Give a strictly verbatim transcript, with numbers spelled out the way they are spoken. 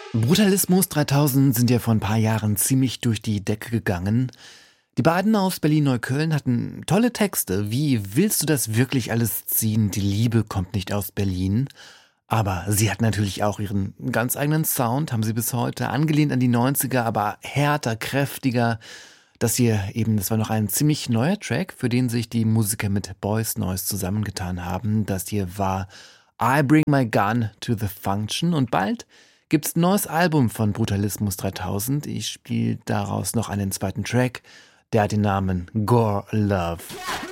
Brutalismus dreitausend sind ja vor ein paar Jahren ziemlich durch die Decke gegangen. Die beiden aus Berlin-Neukölln hatten tolle Texte, wie „Willst du das wirklich alles ziehen? Die Liebe kommt nicht aus Berlin." Aber sie hatten natürlich auch ihren ganz eigenen Sound, haben sie bis heute, angelehnt an die neunziger, aber härter, kräftiger. Das hier eben, das war noch ein ziemlich neuer Track, für den sich die Musiker mit Boys Noize zusammengetan haben. Das hier war I Bring My Gun to the Function und bald gibt's ein neues Album von Brutalismus dreitausend. Ich spiele daraus noch einen zweiten Track, der hat den Namen Gore Love.